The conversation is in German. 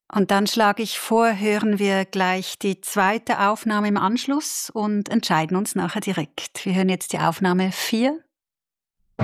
Und dann schlage ich vor, hören wir gleich die zweite Aufnahme im Anschluss und entscheiden uns nachher direkt. Wir hören jetzt die Aufnahme 4.